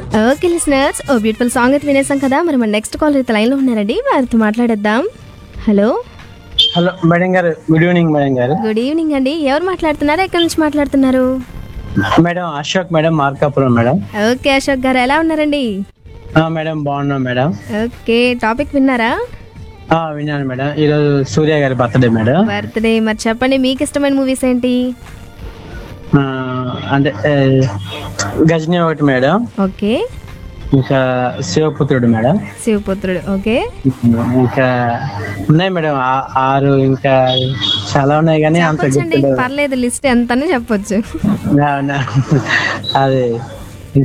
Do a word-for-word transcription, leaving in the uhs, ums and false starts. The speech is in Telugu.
ఓకే లిసనర్స్, ఓ బ్యూటిఫుల్ సాంగ్ అయితే వినేసాం కదా. మరి మన నెక్స్ట్ కాల్ అయితే లైన్లో ఉన్నారండి, వారితో మాట్లాడేద్దాం. హలో హలో మేడం గారు, గుడ్ ఈవినింగ్ మేడం గారు. గుడ్ ఈవినింగ్ అండి. ఎవరు మాట్లాడుతున్నారు, ఎక్కడి నుంచి మాట్లాడుతున్నారు? Madam Ashok madam, Markapuram madam. Okay Ashok garu, ఎలా ఉన్నారండి? ఆ, మేడం బాగున్నాం మేడం. ఓకే, టాపిక్ విన్నారా? ఆ, విన్నాను మేడం. ఈరోజు సూర్య గారి బర్త్డే మేడం. బర్త్డే, మరి చెప్పండి మీకు ఇష్టమైన మూవీస్ ఏంటి? ఆ, అంటే ఏ, గజనీ ఒకటి మేడం, ఓకే, ఇంకా శివపుత్రుడు మేడం, శివపుత్రుడు. ఓకే, ఇంకా ఉన్నాయి మేడం ఆ- ఆరు, ఇంకా చాలా ఉన్నాయి కానీ అంత చెప్పొచ్చండి, గుర్తులేదు. పర్లేదు, లిస్ట్ ఎంతనే చెప్పొచ్చు. అవునా? అదే